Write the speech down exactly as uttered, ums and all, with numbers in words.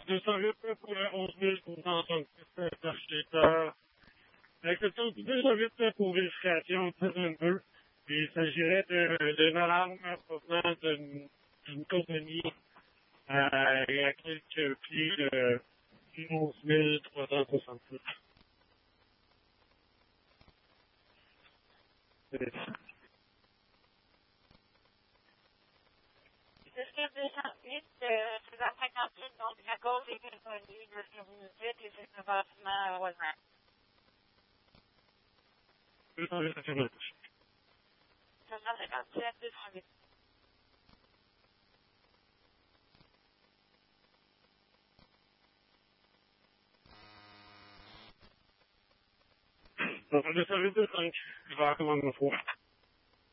deux cent huit pour le onze mille trois cent soixante-six par litre. L'exception du deux cent huit pour vérification vingt-deux. Il s'agirait d'une alarme provenant d'une compagnie à quelques pieds de onze mille trois cent soixante-six. C'est ça. C'est ce deux cent huit, euh, c'est la cinquante-huit, donc à cause des compagnies de ce que vous nous dites et c'est un bâtiment voisin. deux cent huit affirmatif. deux cent cinquante-sept, deux cent huit. Donc, deux cent huit, deux cent cinq. Je vais recommander une fois.